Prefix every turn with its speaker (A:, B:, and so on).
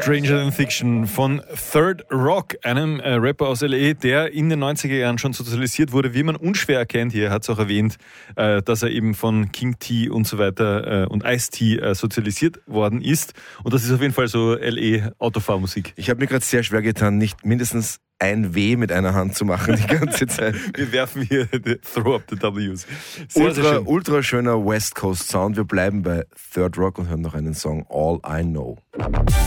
A: Stranger Than Fiction von Third Rock, einem Rapper aus L.A., der in den 90er Jahren schon sozialisiert wurde, wie man unschwer erkennt. Hier hat es auch erwähnt, dass er eben von King T und so weiter und Ice-T sozialisiert worden ist. Und das ist auf jeden Fall so L.A.-Autofahrmusik.
B: Ich habe mir gerade sehr schwer getan, nicht mindestens ein W mit einer Hand zu machen die ganze Zeit.
A: Wir werfen hier Throw Up the W's.
B: Ultra schöner West Coast Sound. Wir bleiben bei Third Rock und hören noch einen Song, All I Know.